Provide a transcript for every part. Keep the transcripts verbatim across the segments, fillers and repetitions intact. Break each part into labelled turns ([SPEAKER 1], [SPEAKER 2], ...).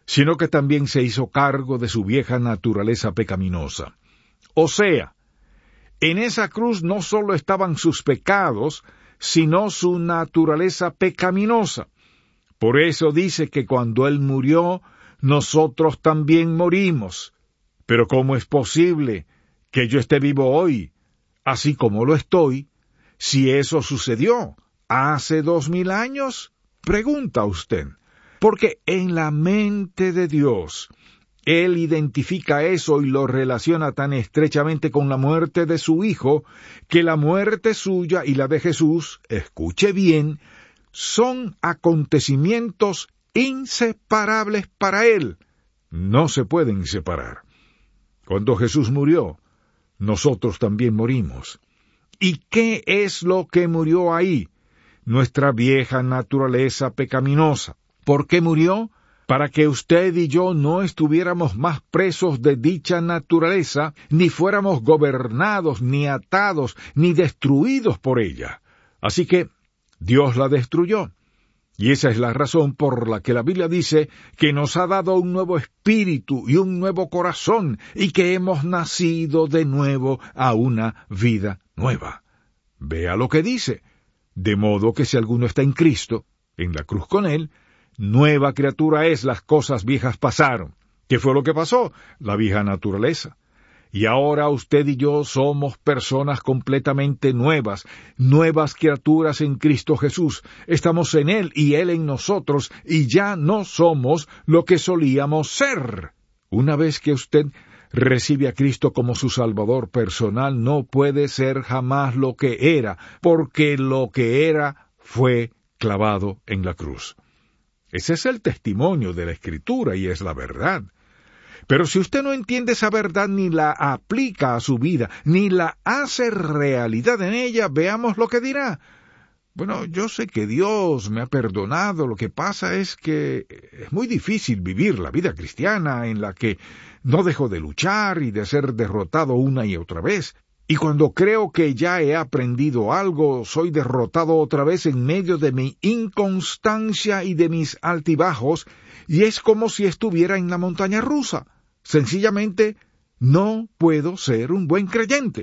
[SPEAKER 1] sino que también se hizo cargo de su vieja naturaleza pecaminosa. O sea, en esa cruz no solo estaban sus pecados, sino su naturaleza pecaminosa. Por eso dice que cuando Él murió, nosotros también morimos. Pero ¿cómo es posible que yo esté vivo hoy, así como lo estoy, si eso sucedió hace dos mil años? Pregunta usted. Porque en la mente de Dios, Él identifica eso y lo relaciona tan estrechamente con la muerte de su Hijo, que la muerte suya y la de Jesús, escuche bien, son acontecimientos inseparables para Él. No se pueden separar. Cuando Jesús murió, nosotros también morimos. ¿Y qué es lo que murió ahí? Nuestra vieja naturaleza pecaminosa. ¿Por qué murió? Para que usted y yo no estuviéramos más presos de dicha naturaleza, ni fuéramos gobernados, ni atados, ni destruidos por ella. Así que Dios la destruyó. Y esa es la razón por la que la Biblia dice que nos ha dado un nuevo espíritu y un nuevo corazón, y que hemos nacido de nuevo a una vida nueva. Vea lo que dice. De modo que si alguno está en Cristo, en la cruz con Él, nueva criatura es, las cosas viejas pasaron. ¿Qué fue lo que pasó? La vieja naturaleza. Y ahora usted y yo somos personas completamente nuevas, nuevas criaturas en Cristo Jesús. Estamos en Él y Él en nosotros, y ya no somos lo que solíamos ser. Una vez que usted recibe a Cristo como su Salvador personal, no puede ser jamás lo que era, porque lo que era fue clavado en la cruz. Ese es el testimonio de la Escritura y es la verdad. Pero si usted no entiende esa verdad, ni la aplica a su vida, ni la hace realidad en ella, veamos lo que dirá. Bueno, yo sé que Dios me ha perdonado, lo que pasa es que es muy difícil vivir la vida cristiana en la que no dejo de luchar y de ser derrotado una y otra vez. Y cuando creo que ya he aprendido algo, soy derrotado otra vez en medio de mi inconstancia y de mis altibajos, y es como si estuviera en la montaña rusa. Sencillamente, no puedo ser un buen creyente.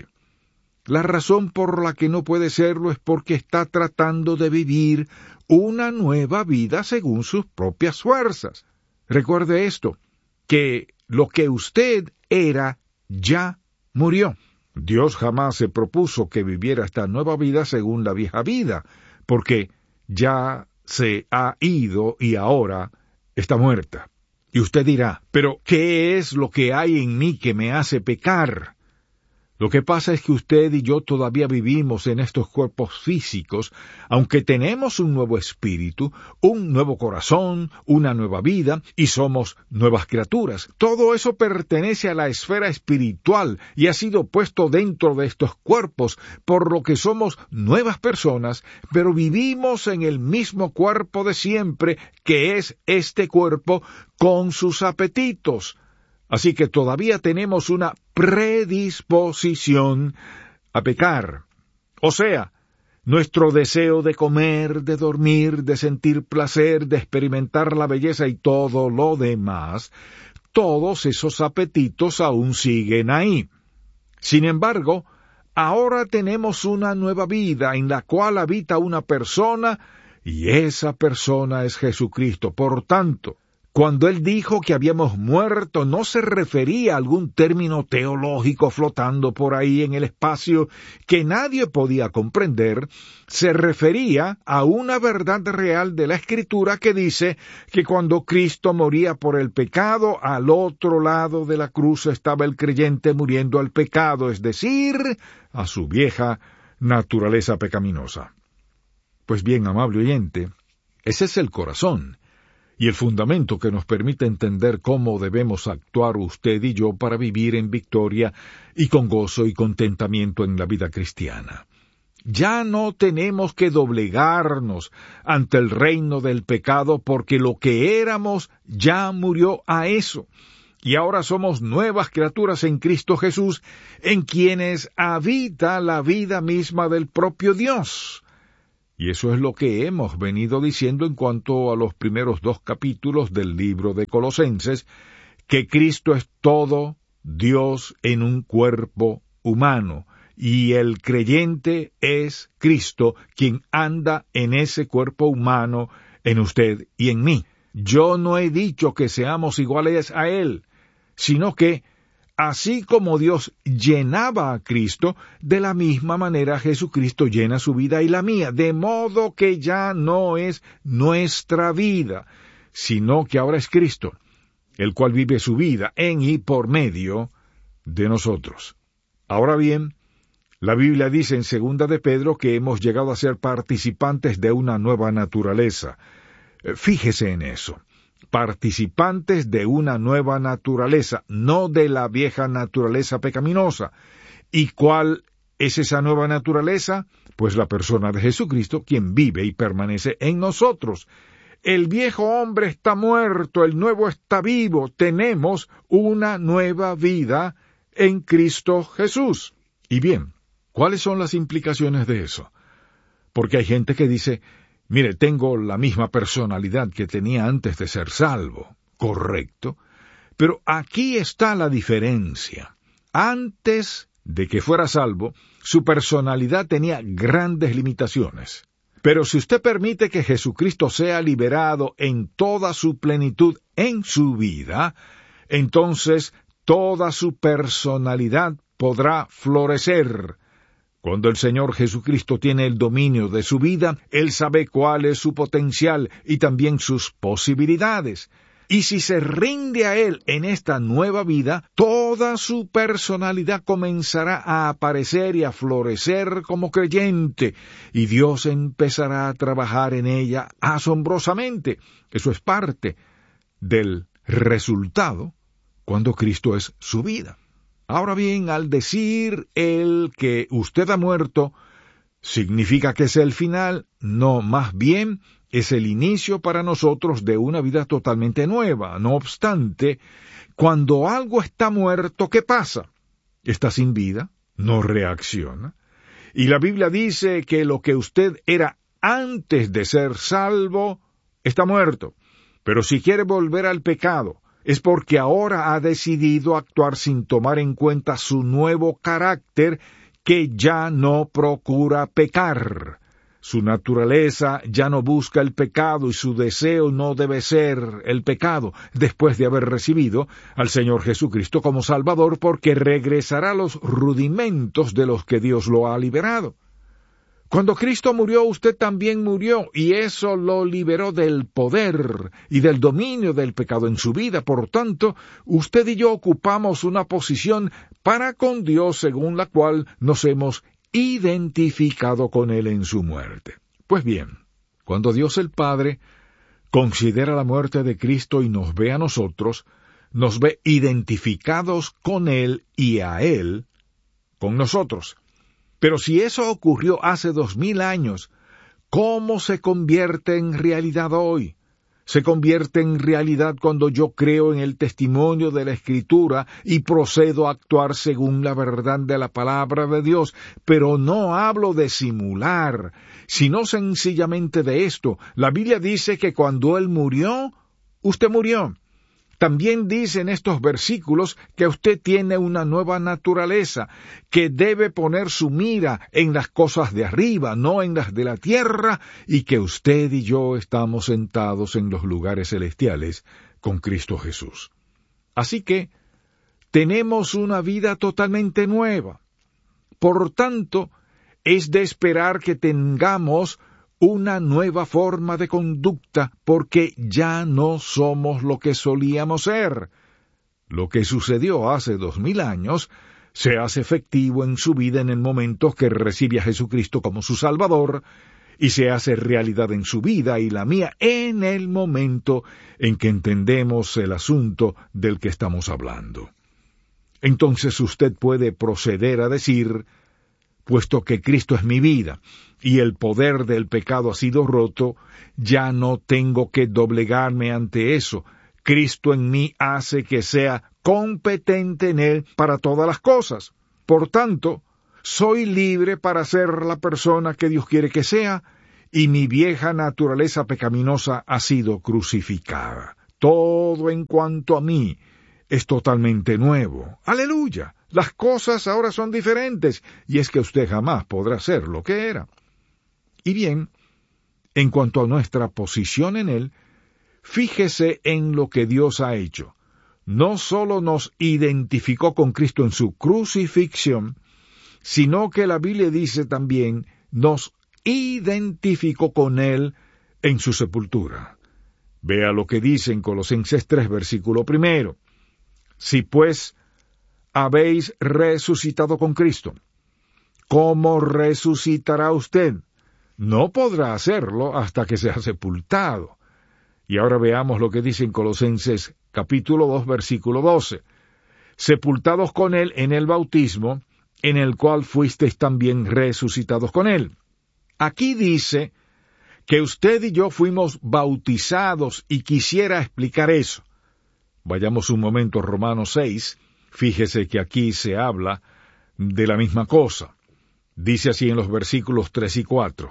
[SPEAKER 1] La razón por la que no puede serlo es porque está tratando de vivir una nueva vida según sus propias fuerzas. Recuerde esto, que lo que usted era ya murió. Dios jamás se propuso que viviera esta nueva vida según la vieja vida, porque ya se ha ido y ahora está muerta. Y usted dirá, ¿pero qué es lo que hay en mí que me hace pecar? Lo que pasa es que usted y yo todavía vivimos en estos cuerpos físicos, aunque tenemos un nuevo espíritu, un nuevo corazón, una nueva vida, y somos nuevas criaturas. Todo eso pertenece a la esfera espiritual y ha sido puesto dentro de estos cuerpos, por lo que somos nuevas personas, pero vivimos en el mismo cuerpo de siempre, que es este cuerpo con sus apetitos. Así que todavía tenemos una predisposición a pecar. O sea, nuestro deseo de comer, de dormir, de sentir placer, de experimentar la belleza y todo lo demás, todos esos apetitos aún siguen ahí. Sin embargo, ahora tenemos una nueva vida en la cual habita una persona, y esa persona es Jesucristo. Por tanto, cuando Él dijo que habíamos muerto, no se refería a algún término teológico flotando por ahí en el espacio que nadie podía comprender. Se refería a una verdad real de la Escritura que dice que cuando Cristo moría por el pecado, al otro lado de la cruz estaba el creyente muriendo al pecado, es decir, a su vieja naturaleza pecaminosa. Pues bien, amable oyente, ese es el corazón y el fundamento que nos permite entender cómo debemos actuar usted y yo para vivir en victoria y con gozo y contentamiento en la vida cristiana. Ya no tenemos que doblegarnos ante el reino del pecado porque lo que éramos ya murió a eso. Y ahora somos nuevas criaturas en Cristo Jesús, en quienes habita la vida misma del propio Dios. Y eso es lo que hemos venido diciendo en cuanto a los primeros dos capítulos del libro de Colosenses, que Cristo es todo Dios en un cuerpo humano, y el creyente es Cristo quien anda en ese cuerpo humano, en usted y en mí. Yo no he dicho que seamos iguales a Él, sino que, así como Dios llenaba a Cristo, de la misma manera Jesucristo llena su vida y la mía, de modo que ya no es nuestra vida, sino que ahora es Cristo, el cual vive su vida en y por medio de nosotros. Ahora bien, la Biblia dice en segunda de Pedro que hemos llegado a ser participantes de una nueva naturaleza. Fíjese en eso. Participantes de una nueva naturaleza, no de la vieja naturaleza pecaminosa. ¿Y cuál es esa nueva naturaleza? Pues la persona de Jesucristo, quien vive y permanece en nosotros. El viejo hombre está muerto, el nuevo está vivo. Tenemos una nueva vida en Cristo Jesús. Y bien, ¿cuáles son las implicaciones de eso? Porque hay gente que dice, mire, tengo la misma personalidad que tenía antes de ser salvo. Correcto. Pero aquí está la diferencia. Antes de que fuera salvo, su personalidad tenía grandes limitaciones. Pero si usted permite que Jesucristo sea liberado en toda su plenitud en su vida, entonces toda su personalidad podrá florecer. Cuando el Señor Jesucristo tiene el dominio de su vida, Él sabe cuál es su potencial y también sus posibilidades. Y si se rinde a Él en esta nueva vida, toda su personalidad comenzará a aparecer y a florecer como creyente, y Dios empezará a trabajar en ella asombrosamente. Eso es parte del resultado cuando Cristo es su vida. Ahora bien, al decir Él que usted ha muerto, ¿significa que es el final? No, más bien es el inicio para nosotros de una vida totalmente nueva. No obstante, cuando algo está muerto, ¿qué pasa? Está sin vida, no reacciona. Y la Biblia dice que lo que usted era antes de ser salvo, está muerto. Pero si quiere volver al pecado, es porque ahora ha decidido actuar sin tomar en cuenta su nuevo carácter, que ya no procura pecar. Su naturaleza ya no busca el pecado y su deseo no debe ser el pecado, después de haber recibido al Señor Jesucristo como Salvador, porque regresará a los rudimentos de los que Dios lo ha liberado. Cuando Cristo murió, usted también murió, y eso lo liberó del poder y del dominio del pecado en su vida. Por tanto, usted y yo ocupamos una posición para con Dios según la cual nos hemos identificado con Él en su muerte. Pues bien, cuando Dios el Padre considera la muerte de Cristo y nos ve a nosotros, nos ve identificados con Él y a Él con nosotros. Pero si eso ocurrió hace dos mil años, ¿cómo se convierte en realidad hoy? Se convierte en realidad cuando yo creo en el testimonio de la Escritura y procedo a actuar según la verdad de la palabra de Dios. Pero no hablo de simular, sino sencillamente de esto. La Biblia dice que cuando Él murió, usted murió. También dice en estos versículos que usted tiene una nueva naturaleza, que debe poner su mira en las cosas de arriba, no en las de la tierra, y que usted y yo estamos sentados en los lugares celestiales con Cristo Jesús. Así que tenemos una vida totalmente nueva. Por tanto, es de esperar que tengamos una nueva forma de conducta, porque ya no somos lo que solíamos ser. Lo que sucedió hace dos mil años se hace efectivo en su vida en el momento que recibe a Jesucristo como su Salvador, y se hace realidad en su vida y la mía en el momento en que entendemos el asunto del que estamos hablando. Entonces usted puede proceder a decir, puesto que Cristo es mi vida, y el poder del pecado ha sido roto, ya no tengo que doblegarme ante eso. Cristo en mí hace que sea competente en Él para todas las cosas. Por tanto, soy libre para ser la persona que Dios quiere que sea, y mi vieja naturaleza pecaminosa ha sido crucificada. Todo en cuanto a mí es totalmente nuevo. ¡Aleluya! Las cosas ahora son diferentes, y es que usted jamás podrá ser lo que era. Y bien, en cuanto a nuestra posición en Él, fíjese en lo que Dios ha hecho. No solo nos identificó con Cristo en su crucifixión, sino que la Biblia dice también, nos identificó con Él en su sepultura. Vea lo que dice en Colosenses tres, versículo primero. Si pues habéis resucitado con Cristo, ¿cómo resucitará usted? No podrá hacerlo hasta que sea sepultado. Y ahora veamos lo que dice en Colosenses capítulo dos, versículo doce. Sepultados con Él en el bautismo, en el cual fuisteis también resucitados con Él. Aquí dice que usted y yo fuimos bautizados, y quisiera explicar eso. Vayamos un momento a Romanos seis, fíjese que aquí se habla de la misma cosa. Dice así en los versículos tres y cuatro.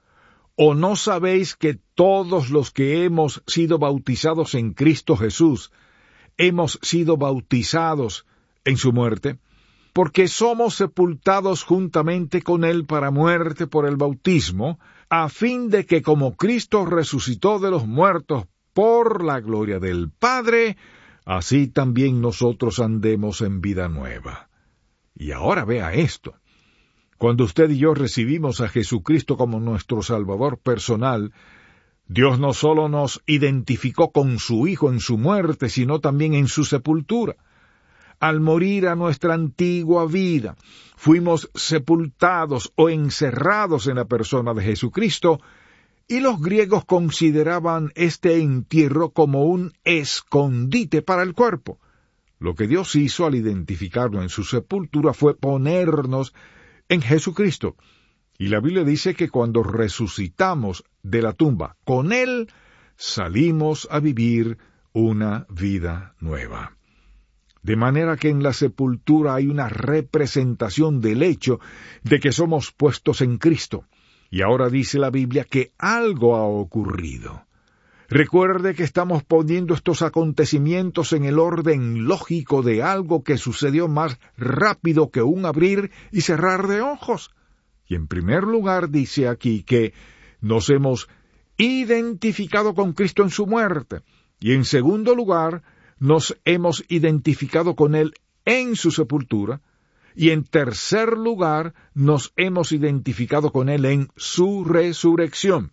[SPEAKER 1] ¿O no sabéis que todos los que hemos sido bautizados en Cristo Jesús, hemos sido bautizados en su muerte? Porque somos sepultados juntamente con Él para muerte por el bautismo, a fin de que como Cristo resucitó de los muertos por la gloria del Padre, así también nosotros andemos en vida nueva. Y ahora vea esto. Cuando usted y yo recibimos a Jesucristo como nuestro Salvador personal, Dios no solo nos identificó con su Hijo en su muerte, sino también en su sepultura. Al morir a nuestra antigua vida, fuimos sepultados o encerrados en la persona de Jesucristo, y los griegos consideraban este entierro como un escondite para el cuerpo. Lo que Dios hizo al identificarnos en su sepultura fue ponernos en Jesucristo. Y la Biblia dice que cuando resucitamos de la tumba con Él, salimos a vivir una vida nueva. De manera que en la sepultura hay una representación del hecho de que somos puestos en Cristo. Y ahora dice la Biblia que algo ha ocurrido. Recuerde que estamos poniendo estos acontecimientos en el orden lógico de algo que sucedió más rápido que un abrir y cerrar de ojos. Y en primer lugar dice aquí que nos hemos identificado con Cristo en su muerte. Y en segundo lugar, nos hemos identificado con Él en su sepultura. Y en tercer lugar, nos hemos identificado con Él en su resurrección.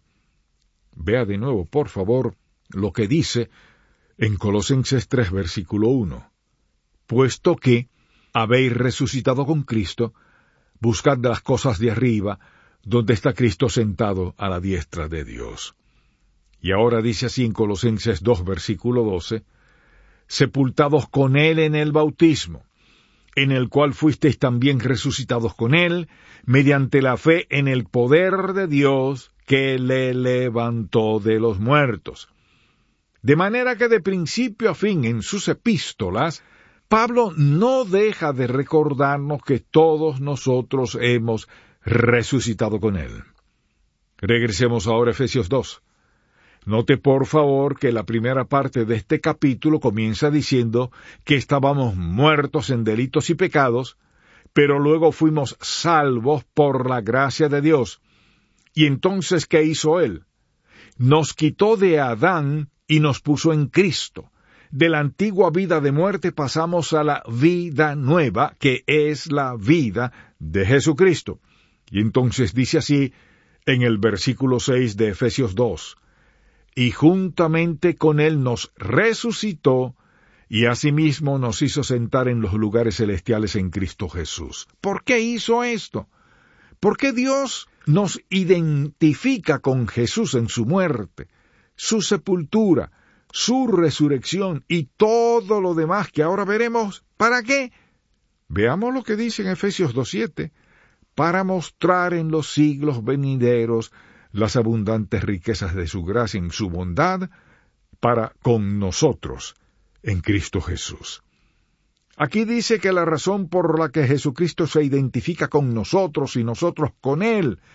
[SPEAKER 1] Vea de nuevo, por favor, lo que dice en Colosenses tres, versículo uno. Puesto que habéis resucitado con Cristo, buscad las cosas de arriba, donde está Cristo sentado a la diestra de Dios. Y ahora dice así en Colosenses dos, versículo doce, sepultados con Él en el bautismo, en el cual fuisteis también resucitados con Él, mediante la fe en el poder de Dios que le levantó de los muertos. De manera que de principio a fin en sus epístolas, Pablo no deja de recordarnos que todos nosotros hemos resucitado con Él. Regresemos ahora a Efesios dos. Note por favor que la primera parte de este capítulo comienza diciendo que estábamos muertos en delitos y pecados, pero luego fuimos salvos por la gracia de Dios. Y entonces, ¿qué hizo Él? Nos quitó de Adán y nos puso en Cristo. De la antigua vida de muerte pasamos a la vida nueva, que es la vida de Jesucristo. Y entonces dice así en el versículo seis de Efesios dos, y juntamente con Él nos resucitó, y asimismo nos hizo sentar en los lugares celestiales en Cristo Jesús. ¿Por qué hizo esto? ¿Por qué Dios nos identifica con Jesús en su muerte, su sepultura, su resurrección y todo lo demás que ahora veremos? ¿Para qué? Veamos lo que dice en Efesios dos siete, para mostrar en los siglos venideros las abundantes riquezas de su gracia en su bondad para con nosotros en Cristo Jesús. Aquí dice que la razón por la que Jesucristo se identifica con nosotros y nosotros con Él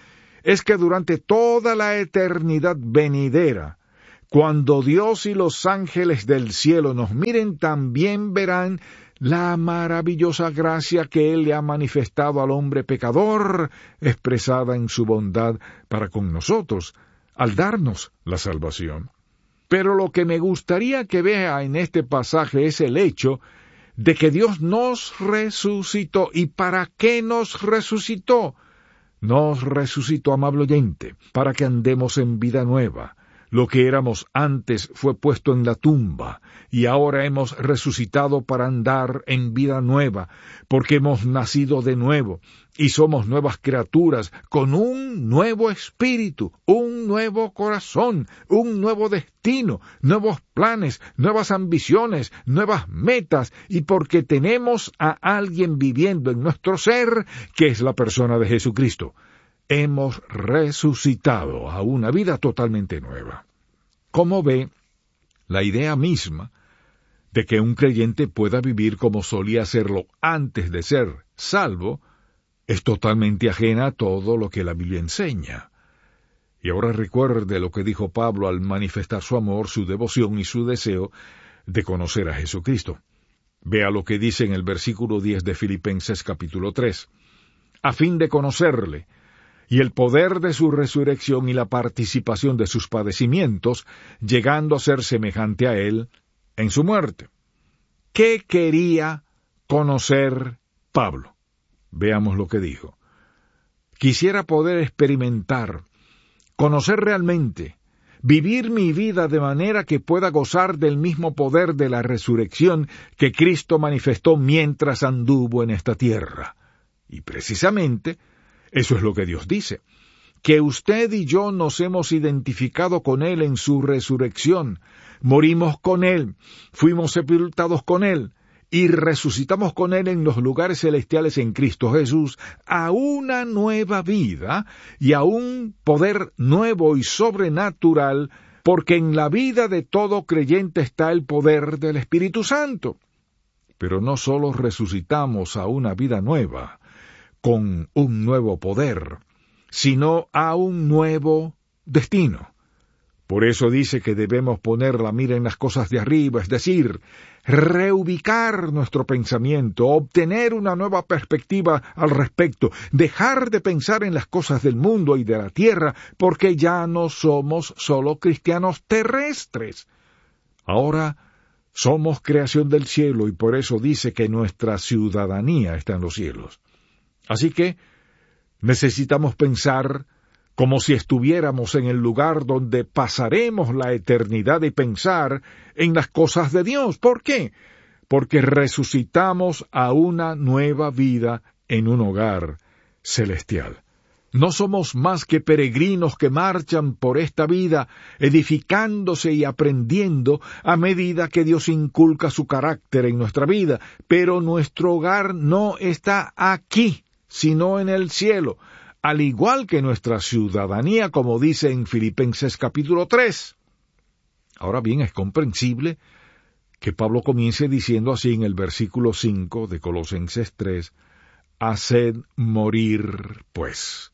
[SPEAKER 1] es que durante toda la eternidad venidera, cuando Dios y los ángeles del cielo nos miren, también verán la maravillosa gracia que Él le ha manifestado al hombre pecador, expresada en su bondad para con nosotros, al darnos la salvación. Pero lo que me gustaría que vea en este pasaje es el hecho de que Dios nos resucitó. ¿Y para qué nos resucitó? Nos resucitó, amable oyente, para que andemos en vida nueva. Lo que éramos antes fue puesto en la tumba, y ahora hemos resucitado para andar en vida nueva, porque hemos nacido de nuevo, y somos nuevas criaturas, con un nuevo espíritu, un nuevo corazón, un nuevo destino, nuevos planes, nuevas ambiciones, nuevas metas, y porque tenemos a alguien viviendo en nuestro ser, que es la persona de Jesucristo. Hemos resucitado a una vida totalmente nueva. Como ve, la idea misma de que un creyente pueda vivir como solía hacerlo antes de ser salvo es totalmente ajena a todo lo que la Biblia enseña. Y ahora recuerde lo que dijo Pablo al manifestar su amor, su devoción y su deseo de conocer a Jesucristo. Vea lo que dice en el versículo diez de Filipenses capítulo tres. A fin de conocerle, y el poder de su resurrección y la participación de sus padecimientos, llegando a ser semejante a él en su muerte. ¿Qué quería conocer Pablo? Veamos lo que dijo. Quisiera poder experimentar, conocer realmente, vivir mi vida de manera que pueda gozar del mismo poder de la resurrección que Cristo manifestó mientras anduvo en esta tierra. Y precisamente, eso es lo que Dios dice, que usted y yo nos hemos identificado con Él en su resurrección, morimos con Él, fuimos sepultados con Él, y resucitamos con Él en los lugares celestiales en Cristo Jesús, a una nueva vida y a un poder nuevo y sobrenatural, porque en la vida de todo creyente está el poder del Espíritu Santo. Pero no solo resucitamos a una vida nueva, con un nuevo poder, sino a un nuevo destino. Por eso dice que debemos poner la mira en las cosas de arriba, es decir, reubicar nuestro pensamiento, obtener una nueva perspectiva al respecto, dejar de pensar en las cosas del mundo y de la tierra, porque ya no somos solo cristianos terrestres. Ahora somos creación del cielo y por eso dice que nuestra ciudadanía está en los cielos. Así que necesitamos pensar como si estuviéramos en el lugar donde pasaremos la eternidad y pensar en las cosas de Dios. ¿Por qué? Porque resucitamos a una nueva vida en un hogar celestial. No somos más que peregrinos que marchan por esta vida, edificándose y aprendiendo a medida que Dios inculca su carácter en nuestra vida, pero nuestro hogar no está aquí, sino en el cielo, al igual que nuestra ciudadanía, como dice en Filipenses capítulo tres. Ahora bien, es comprensible que Pablo comience diciendo así en el versículo cinco de Colosenses tres, «Haced morir, pues».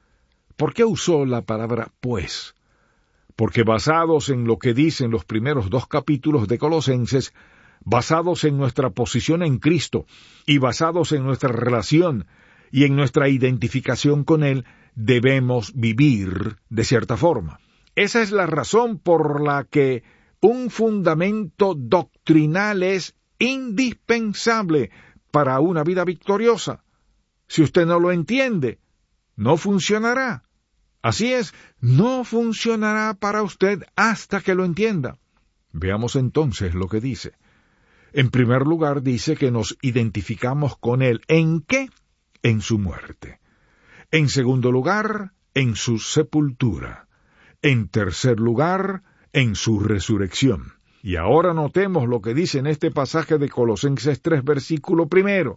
[SPEAKER 1] ¿Por qué usó la palabra pues? Porque basados en lo que dicen los primeros dos capítulos de Colosenses, basados en nuestra posición en Cristo y basados en nuestra relación y en nuestra identificación con Él, debemos vivir de cierta forma. Esa es la razón por la que un fundamento doctrinal es indispensable para una vida victoriosa. Si usted no lo entiende, no funcionará. Así es, no funcionará para usted hasta que lo entienda. Veamos entonces lo que dice. En primer lugar, dice que nos identificamos con Él. ¿En qué? En su muerte. En segundo lugar, en su sepultura. En tercer lugar, en su resurrección. Y ahora notemos lo que dice en este pasaje de Colosenses tres, versículo primero.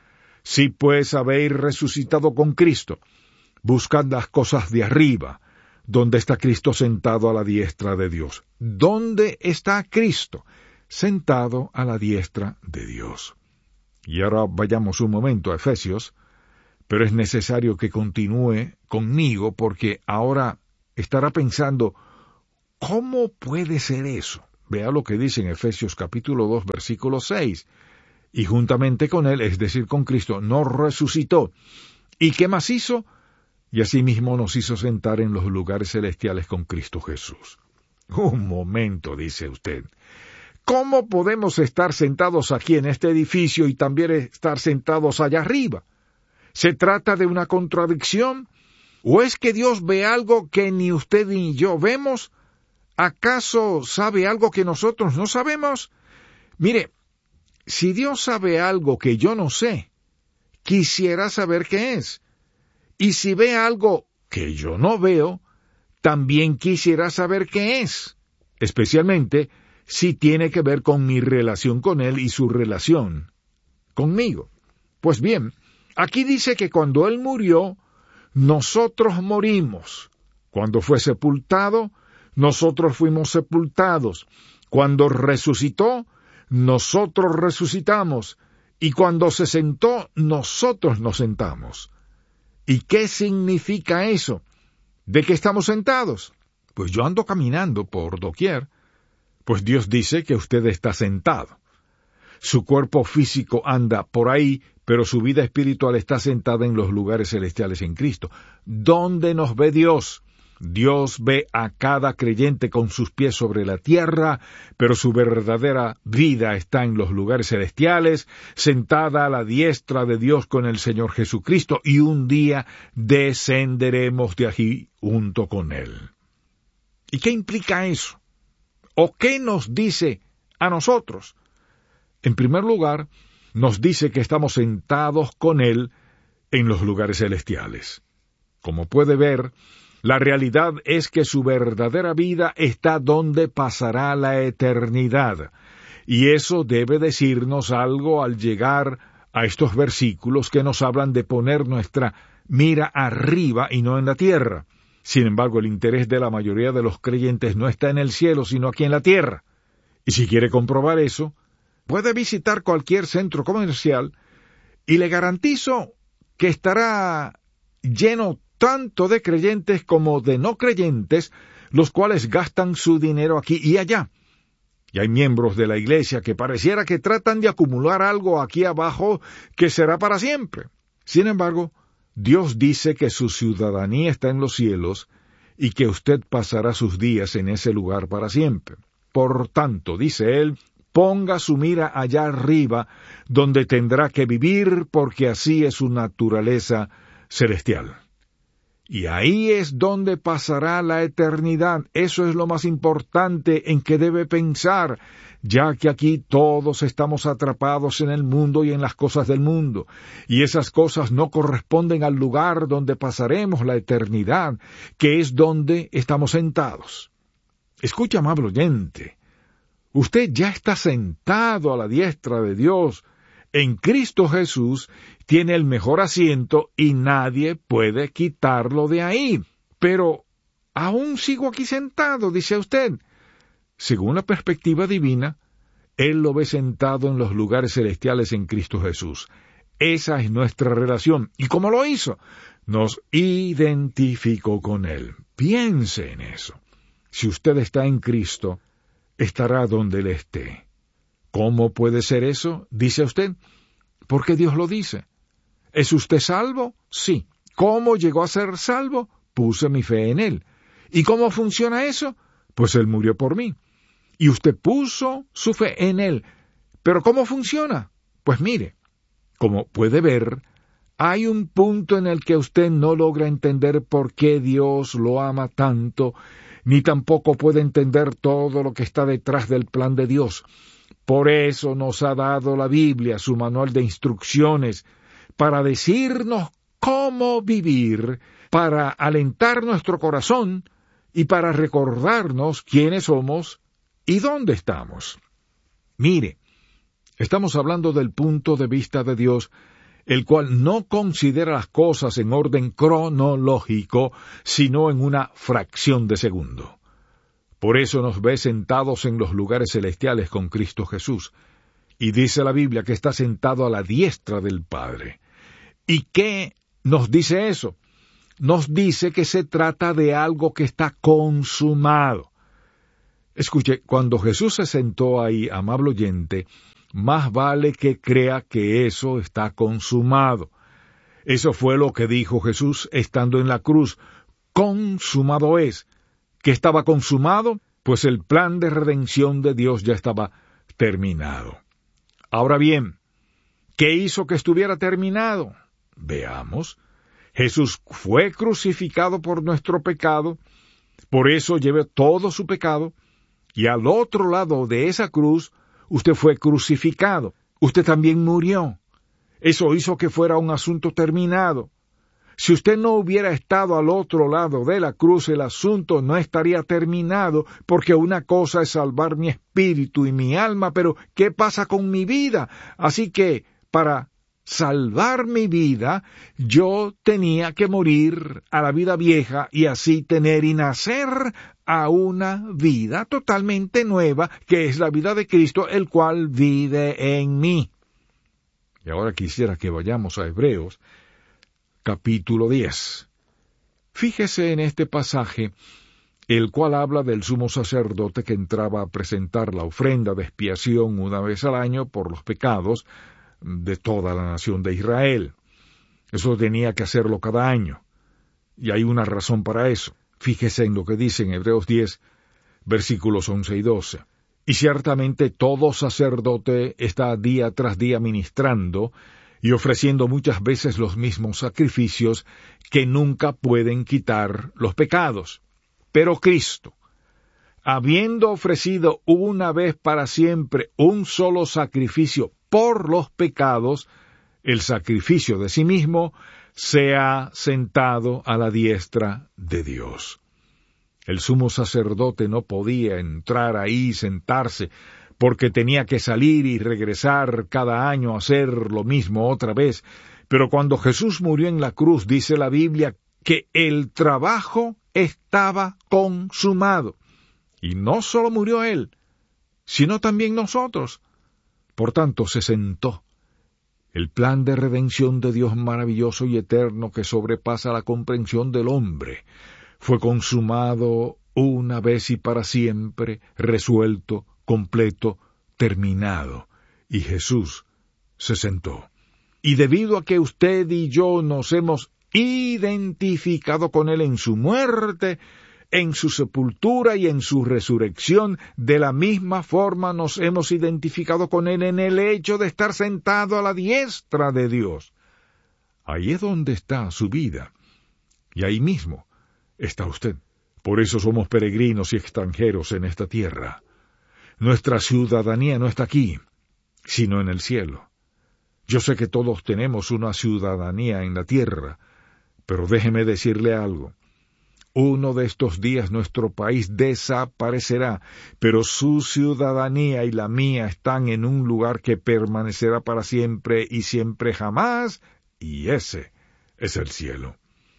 [SPEAKER 1] Si pues habéis resucitado con Cristo, buscad las cosas de arriba, donde está Cristo sentado a la diestra de Dios. ¿Dónde está Cristo? Sentado a la diestra de Dios. Y ahora vayamos un momento a Efesios, pero es necesario que continúe conmigo porque ahora estará pensando, ¿cómo puede ser eso? Vea lo que dice en Efesios capítulo dos, versículo seis. Y juntamente con él, es decir, con Cristo, nos resucitó. ¿Y qué más hizo? Y asimismo nos hizo sentar en los lugares celestiales con Cristo Jesús. Un momento, dice usted. ¿Cómo podemos estar sentados aquí en este edificio y también estar sentados allá arriba? ¿Se trata de una contradicción? ¿O es que Dios ve algo que ni usted ni yo vemos? ¿Acaso sabe algo que nosotros no sabemos? Mire, si Dios sabe algo que yo no sé, quisiera saber qué es. Y si ve algo que yo no veo, también quisiera saber qué es, especialmente si tiene que ver con mi relación con Él y su relación conmigo. Pues bien, aquí dice que cuando Él murió, nosotros morimos. Cuando fue sepultado, nosotros fuimos sepultados. Cuando resucitó, nosotros resucitamos. Y cuando se sentó, nosotros nos sentamos. ¿Y qué significa eso? ¿De qué estamos sentados? Pues yo ando caminando por doquier. Pues Dios dice que usted está sentado. Su cuerpo físico anda por ahí, pero su vida espiritual está sentada en los lugares celestiales en Cristo. ¿Dónde nos ve Dios? Dios ve a cada creyente con sus pies sobre la tierra, pero su verdadera vida está en los lugares celestiales, sentada a la diestra de Dios con el Señor Jesucristo, y un día descenderemos de allí junto con Él. ¿Y qué implica eso? ¿O qué nos dice a nosotros? En primer lugar, nos dice que estamos sentados con Él en los lugares celestiales. Como puede ver, la realidad es que su verdadera vida está donde pasará la eternidad. Y eso debe decirnos algo al llegar a estos versículos que nos hablan de poner nuestra mira arriba y no en la tierra. Sin embargo, el interés de la mayoría de los creyentes no está en el cielo, sino aquí en la tierra. Y si quiere comprobar eso, puede visitar cualquier centro comercial y le garantizo que estará lleno tanto de creyentes como de no creyentes, los cuales gastan su dinero aquí y allá. Y hay miembros de la iglesia que pareciera que tratan de acumular algo aquí abajo que será para siempre. Sin embargo, Dios dice que su ciudadanía está en los cielos y que usted pasará sus días en ese lugar para siempre. Por tanto, dice Él, ponga su mira allá arriba, donde tendrá que vivir, porque así es su naturaleza celestial. Y ahí es donde pasará la eternidad. Eso es lo más importante en que debe pensar, ya que aquí todos estamos atrapados en el mundo y en las cosas del mundo, y esas cosas no corresponden al lugar donde pasaremos la eternidad, que es donde estamos sentados. Escucha, amable oyente, usted ya está sentado a la diestra de Dios. En Cristo Jesús tiene el mejor asiento y nadie puede quitarlo de ahí. Pero aún sigo aquí sentado, dice usted. Según la perspectiva divina, Él lo ve sentado en los lugares celestiales en Cristo Jesús. Esa es nuestra relación. ¿Y cómo lo hizo? Nos identificó con Él. Piense en eso. Si usted está en Cristo, estará donde Él esté. ¿Cómo puede ser eso? Dice usted. Porque Dios lo dice. ¿Es usted salvo? Sí. ¿Cómo llegó a ser salvo? Puse mi fe en Él. ¿Y cómo funciona eso? Pues Él murió por mí. Y usted puso su fe en Él. ¿Pero cómo funciona? Pues mire, como puede ver, hay un punto en el que usted no logra entender por qué Dios lo ama tanto, ni tampoco puede entender todo lo que está detrás del plan de Dios. Por eso nos ha dado la Biblia, su manual de instrucciones, para decirnos cómo vivir, para alentar nuestro corazón y para recordarnos quiénes somos y dónde estamos. Mire, estamos hablando del punto de vista de Dios, el cual no considera las cosas en orden cronológico, sino en una fracción de segundo. Por eso nos ve sentados en los lugares celestiales con Cristo Jesús. Y dice la Biblia que está sentado a la diestra del Padre. ¿Y qué nos dice eso. Nos dice que se trata de algo que está consumado. Escuche, cuando Jesús se sentó ahí, amable oyente, más vale que crea que eso está consumado. Eso fue lo que dijo Jesús estando en la cruz. Consumado es. ¿Qué estaba consumado? Pues el plan de redención de Dios ya estaba terminado. Ahora bien, ¿qué hizo que estuviera terminado? Veamos. Jesús fue crucificado por nuestro pecado, por eso llevó todo su pecado, y al otro lado de esa cruz, usted fue crucificado. Usted también murió. Eso hizo que fuera un asunto terminado. Si usted no hubiera estado al otro lado de la cruz, el asunto no estaría terminado, porque una cosa es salvar mi espíritu y mi alma, pero ¿qué pasa con mi vida? Así que, para salvar mi vida, yo tenía que morir a la vida vieja y así tener y nacer a una vida totalmente nueva, que es la vida de Cristo, el cual vive en mí. Y ahora quisiera que vayamos a Hebreos, capítulo diez. Fíjese en este pasaje, el cual habla del sumo sacerdote que entraba a presentar la ofrenda de expiación una vez al año por los pecados de toda la nación de Israel. Eso tenía que hacerlo cada año, y hay una razón para eso. Fíjese en lo que dice en Hebreos diez, versículos once y doce. Y ciertamente todo sacerdote está día tras día ministrando y ofreciendo muchas veces los mismos sacrificios que nunca pueden quitar los pecados. Pero Cristo, habiendo ofrecido una vez para siempre un solo sacrificio por los pecados, el sacrificio de sí mismo, se ha sentado a la diestra de Dios. El sumo sacerdote no podía entrar ahí y sentarse, porque tenía que salir y regresar cada año a hacer lo mismo otra vez. Pero cuando Jesús murió en la cruz, dice la Biblia, que el trabajo estaba consumado. Y no solo murió Él, sino también nosotros. Por tanto, se sentó. El plan de redención de Dios maravilloso y eterno que sobrepasa la comprensión del hombre fue consumado una vez y para siempre, resuelto, completo, terminado. Y Jesús se sentó. Y debido a que usted y yo nos hemos identificado con Él en su muerte, en su sepultura y en su resurrección, de la misma forma nos hemos identificado con Él en el hecho de estar sentado a la diestra de Dios. Ahí es donde está su vida, y ahí mismo está usted. Por eso somos peregrinos y extranjeros en esta tierra. Nuestra ciudadanía no está aquí, sino en el cielo. Yo sé que todos tenemos una ciudadanía en la tierra, pero déjeme decirle algo. Uno de estos días nuestro país desaparecerá, pero su ciudadanía y la mía están en un lugar que permanecerá para siempre y siempre jamás, y ese es el cielo.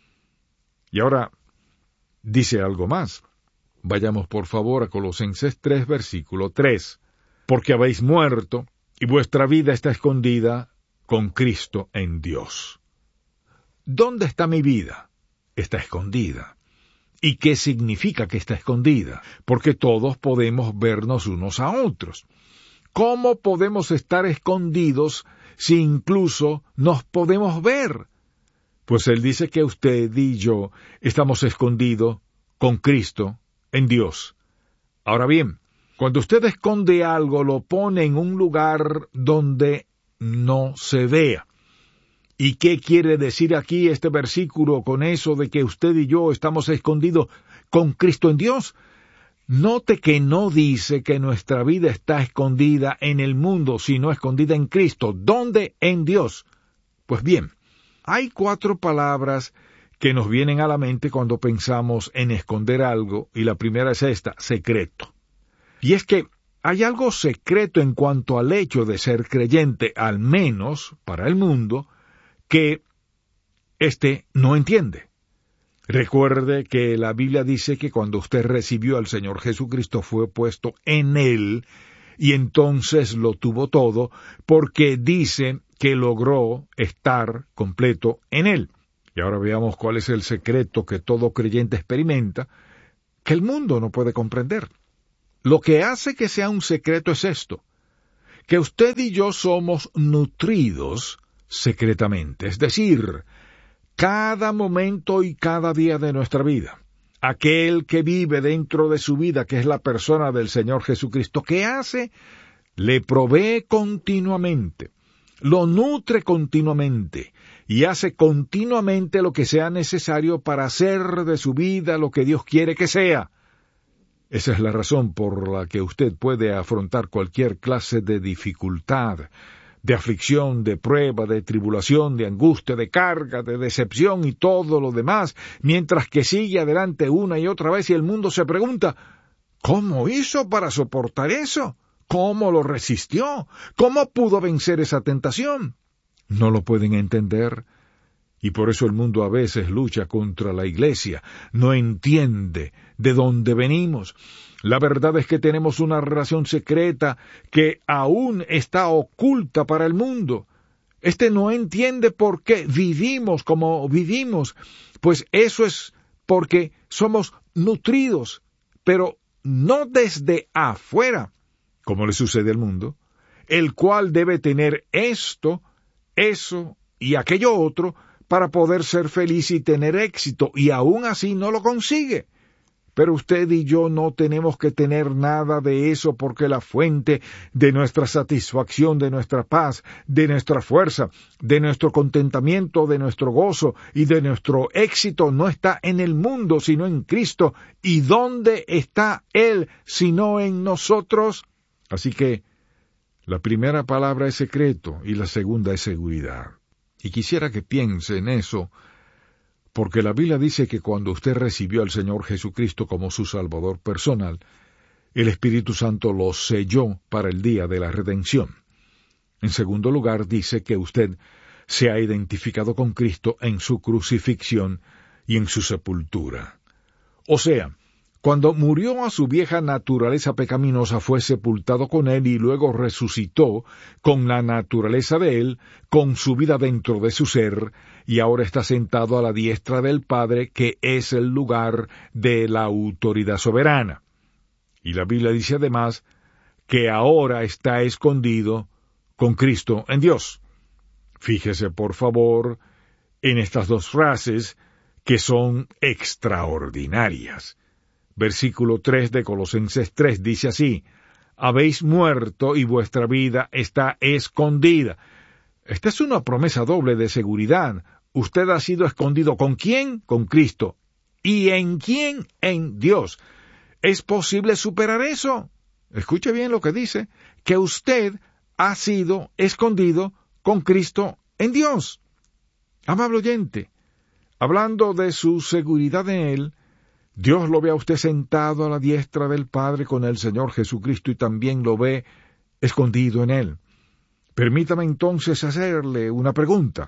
[SPEAKER 1] Y ahora dice algo más. Vayamos por favor a Colosenses tres, versículo tres. Porque habéis muerto, y vuestra vida está escondida con Cristo en Dios. ¿Dónde está mi vida? Está escondida. ¿Y qué significa que está escondida? Porque todos podemos vernos unos a otros. ¿Cómo podemos estar escondidos si incluso nos podemos ver? Pues él dice que usted y yo estamos escondidos con Cristo en Dios. Ahora bien, cuando usted esconde algo, lo pone en un lugar donde no se vea. ¿Y qué quiere decir aquí este versículo con eso de que usted y yo estamos escondidos con Cristo en Dios? Note que no dice que nuestra vida está escondida en el mundo, sino escondida en Cristo. ¿Dónde? En Dios. Pues bien, hay cuatro palabras que nos vienen a la mente cuando pensamos en esconder algo, y la primera es esta, secreto. Y es que hay algo secreto en cuanto al hecho de ser creyente, al menos para el mundo, que éste no entiende. Recuerde que la Biblia dice que cuando usted recibió al Señor Jesucristo fue puesto en Él, y entonces lo tuvo todo, porque dice que logró estar completo en Él. Y ahora veamos cuál es el secreto que todo creyente experimenta, que el mundo no puede comprender. Lo que hace que sea un secreto es esto, que usted y yo somos nutridos secretamente, es decir, cada momento y cada día de nuestra vida. Aquel que vive dentro de su vida, que es la persona del Señor Jesucristo, ¿qué hace? Le provee continuamente, lo nutre continuamente y hace continuamente lo que sea necesario para hacer de su vida lo que Dios quiere que sea. Esa es la razón por la que usted puede afrontar cualquier clase de dificultad, de aflicción, de prueba, de tribulación, de angustia, de carga, de decepción y todo lo demás, mientras que sigue adelante una y otra vez y el mundo se pregunta, ¿cómo hizo para soportar eso? ¿Cómo lo resistió? ¿Cómo pudo vencer esa tentación? No lo pueden entender. Y por eso el mundo a veces lucha contra la Iglesia, no entiende de dónde venimos. La verdad es que tenemos una relación secreta que aún está oculta para el mundo. Este no entiende por qué vivimos como vivimos, pues eso es porque somos nutridos, pero no desde afuera, como le sucede al mundo, el cual debe tener esto, eso y aquello otro, para poder ser feliz y tener éxito, y aún así no lo consigue. Pero usted y yo no tenemos que tener nada de eso porque la fuente de nuestra satisfacción, de nuestra paz, de nuestra fuerza, de nuestro contentamiento, de nuestro gozo y de nuestro éxito no está en el mundo, sino en Cristo. ¿Y dónde está Él, sino en nosotros? Así que la primera palabra es secreto y la segunda es seguridad. Y quisiera que piense en eso, porque la Biblia dice que cuando usted recibió al Señor Jesucristo como su Salvador personal, el Espíritu Santo lo selló para el día de la redención. En segundo lugar, dice que usted se ha identificado con Cristo en su crucifixión y en su sepultura. O sea, cuando murió a su vieja naturaleza pecaminosa, fue sepultado con él y luego resucitó con la naturaleza de él, con su vida dentro de su ser, y ahora está sentado a la diestra del Padre, que es el lugar de la autoridad soberana. Y la Biblia dice además que ahora está escondido con Cristo en Dios. Fíjese, por favor, en estas dos frases que son extraordinarias. Versículo tres de Colosenses tres dice así, habéis muerto y vuestra vida está escondida. Esta es una promesa doble de seguridad. Usted ha sido escondido. ¿Con quién? Con Cristo. ¿Y en quién? En Dios. ¿Es posible superar eso? Escuche bien lo que dice, que usted ha sido escondido con Cristo en Dios. Amable oyente, hablando de su seguridad en Él, Dios lo ve a usted sentado a la diestra del Padre con el Señor Jesucristo y también lo ve escondido en Él. Permítame entonces hacerle una pregunta.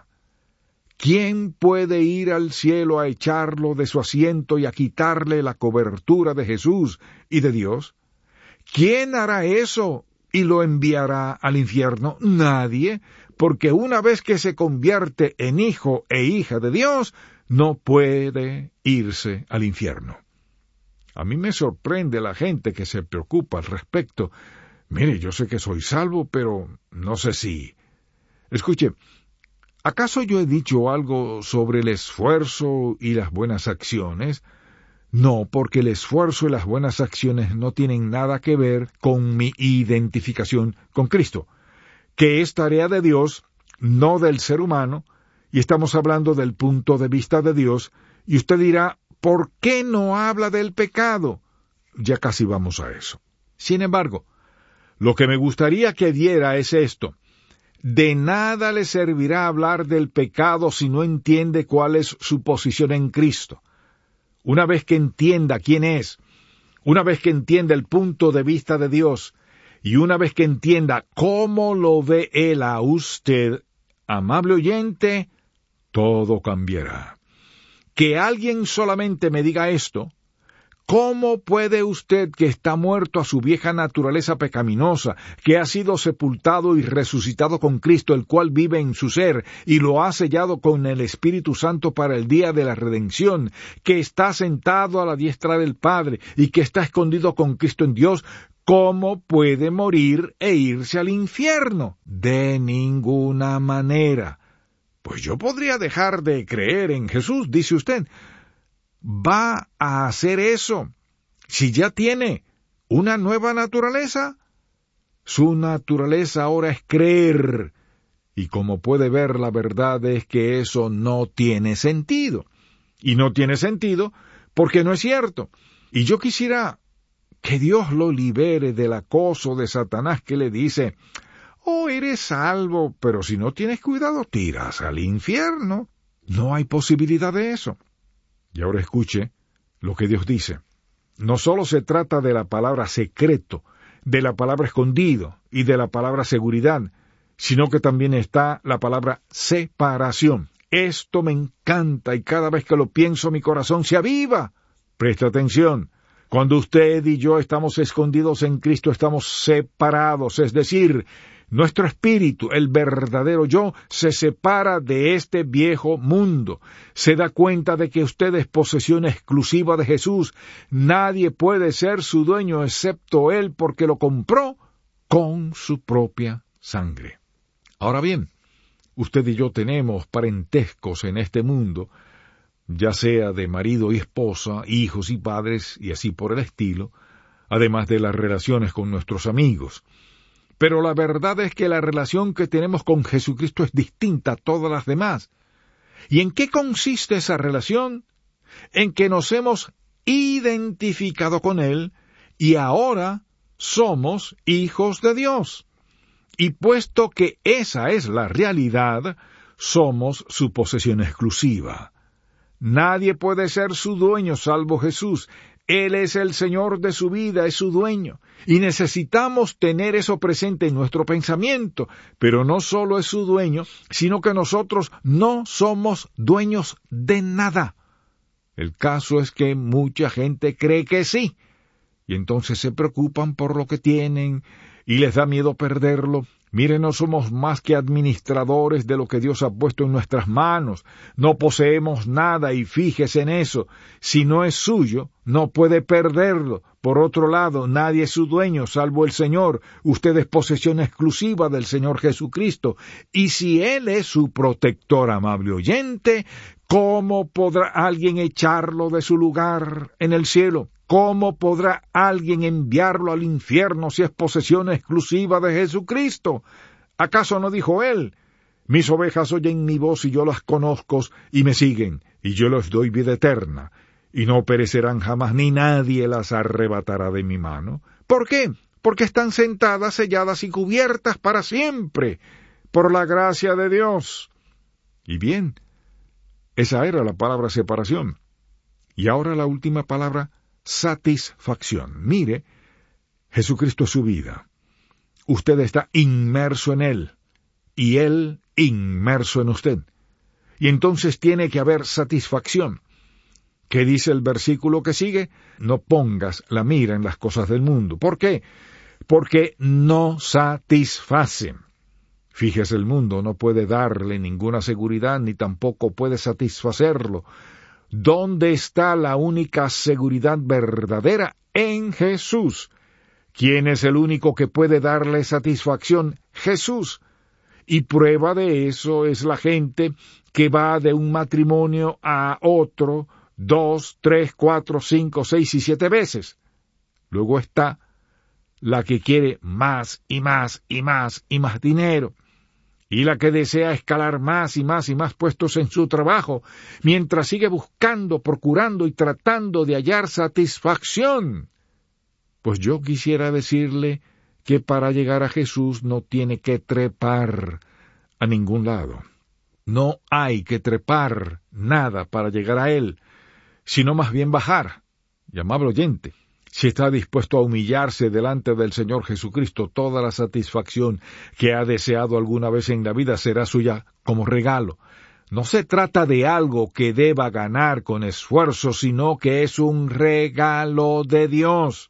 [SPEAKER 1] ¿Quién puede ir al cielo a echarlo de su asiento y a quitarle la cobertura de Jesús y de Dios? ¿Quién hará eso y lo enviará al infierno? Nadie, porque una vez que se convierte en hijo e hija de Dios, no puede irse al infierno. A mí me sorprende la gente que se preocupa al respecto. Mire, yo sé que soy salvo, pero no sé si... Escuche, ¿acaso yo he dicho algo sobre el esfuerzo y las buenas acciones? No, porque el esfuerzo y las buenas acciones no tienen nada que ver con mi identificación con Cristo, que es tarea de Dios, no del ser humano, y estamos hablando del punto de vista de Dios, y usted dirá, ¿por qué no habla del pecado? Ya casi vamos a eso. Sin embargo, lo que me gustaría que diera es esto. De nada le servirá hablar del pecado si no entiende cuál es su posición en Cristo. Una vez que entienda quién es, una vez que entienda el punto de vista de Dios, y una vez que entienda cómo lo ve Él a usted, amable oyente, todo cambiará. Que alguien solamente me diga esto, ¿Cómo puede usted, que está muerto a su vieja naturaleza pecaminosa, que ha sido sepultado y resucitado con Cristo, el cual vive en su ser, y lo ha sellado con el Espíritu Santo para el día de la redención, que está sentado a la diestra del Padre, y que está escondido con Cristo en Dios, cómo puede morir e irse al infierno? De ninguna manera. Pues yo podría dejar de creer en Jesús, dice usted. ¿Va a hacer eso si ya tiene una nueva naturaleza? Su naturaleza ahora es creer, y como puede ver, la verdad es que eso no tiene sentido. Y no tiene sentido porque no es cierto. Y yo quisiera que Dios lo libere del acoso de Satanás, que le dice: oh, eres salvo, pero si no tienes cuidado, tiras al infierno. No hay posibilidad de eso. Y ahora escuche lo que Dios dice. No solo se trata de la palabra secreto, de la palabra escondido y de la palabra seguridad, sino que también está la palabra separación. Esto me encanta y cada vez que lo pienso mi corazón se aviva. Presta atención. Cuando usted y yo estamos escondidos en Cristo, estamos separados, es decir, nuestro espíritu, el verdadero yo, se separa de este viejo mundo. Se da cuenta de que usted es posesión exclusiva de Jesús. Nadie puede ser su dueño excepto Él, porque lo compró con su propia sangre. Ahora bien, usted y yo tenemos parentescos en este mundo, ya sea de marido y esposa, hijos y padres, y así por el estilo, además de las relaciones con nuestros amigos. Pero la verdad es que la relación que tenemos con Jesucristo es distinta a todas las demás. ¿Y en qué consiste esa relación? En que nos hemos identificado con Él y ahora somos hijos de Dios. Y puesto que esa es la realidad, somos su posesión exclusiva. Nadie puede ser su dueño salvo Jesús. Él es el Señor de su vida, es su dueño, y necesitamos tener eso presente en nuestro pensamiento, pero no solo es su dueño, sino que nosotros no somos dueños de nada. El caso es que mucha gente cree que sí, y entonces se preocupan por lo que tienen, y les da miedo perderlo. Miren, no somos más que administradores de lo que Dios ha puesto en nuestras manos. No poseemos nada y fíjese en eso. Si no es suyo, no puede perderlo. Por otro lado, nadie es su dueño salvo el Señor. Usted es posesión exclusiva del Señor Jesucristo. Y si Él es su protector, amable oyente, ¿cómo podrá alguien echarlo de su lugar en el cielo? ¿Cómo podrá alguien enviarlo al infierno si es posesión exclusiva de Jesucristo? ¿Acaso no dijo Él: mis ovejas oyen mi voz y yo las conozco y me siguen, y yo les doy vida eterna, y no perecerán jamás, ni nadie las arrebatará de mi mano? ¿Por qué? Porque están sentadas, selladas y cubiertas para siempre, por la gracia de Dios. Y bien, esa era la palabra separación. Y ahora la última palabra, satisfacción. Mire, Jesucristo es su vida. Usted está inmerso en Él, y Él inmerso en usted. Y entonces tiene que haber satisfacción. ¿Qué dice el versículo que sigue? No pongas la mira en las cosas del mundo. ¿Por qué? Porque no satisfacen. Fíjese, el mundo no puede darle ninguna seguridad, ni tampoco puede satisfacerlo. ¿Dónde está la única seguridad verdadera? En Jesús. ¿Quién es el único que puede darle satisfacción? Jesús. Y prueba de eso es la gente que va de un matrimonio a otro dos, tres, cuatro, cinco, seis y siete veces. Luego está la que quiere más y más y más y más dinero, y la que desea escalar más y más y más puestos en su trabajo, mientras sigue buscando, procurando y tratando de hallar satisfacción. Pues yo quisiera decirle que para llegar a Jesús no tiene que trepar a ningún lado. No hay que trepar nada para llegar a Él, sino más bien bajar. Y amable oyente, si está dispuesto a humillarse delante del Señor Jesucristo, toda la satisfacción que ha deseado alguna vez en la vida será suya como regalo. no se trata de algo que deba ganar con esfuerzo, sino que es un regalo de Dios.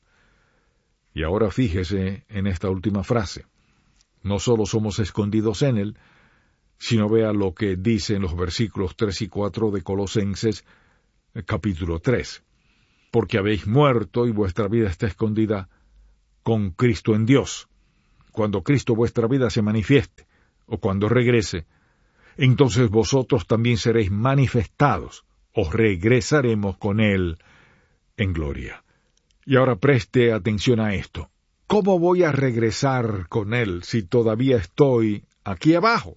[SPEAKER 1] Y ahora fíjese en esta última frase. No solo somos escondidos en Él, sino vea lo que dice en los versículos tres y cuatro de Colosenses, capítulo tres. Porque habéis muerto y vuestra vida está escondida con Cristo en Dios. Cuando Cristo vuestra vida se manifieste, o cuando regrese, entonces vosotros también seréis manifestados, o regresaremos con Él en gloria. Y ahora preste atención a esto. ¿Cómo voy a regresar con Él si todavía estoy aquí abajo?